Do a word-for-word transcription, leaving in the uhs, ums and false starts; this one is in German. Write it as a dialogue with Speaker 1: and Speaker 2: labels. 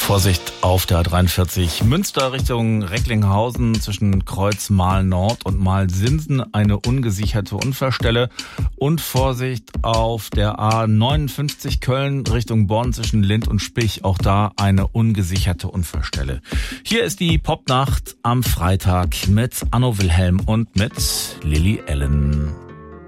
Speaker 1: Vorsicht auf der A dreiundvierzig Münster Richtung Recklinghausen zwischen Kreuz Mahl Nord und Mahl Sinsen eine ungesicherte Unfallstelle. Und Vorsicht auf der A neunundfünfzig Köln Richtung Bonn zwischen Lind und Spich, auch da eine ungesicherte Unfallstelle. Hier ist die Popnacht am Freitag mit Anno Wilhelm und mit Lily Allen.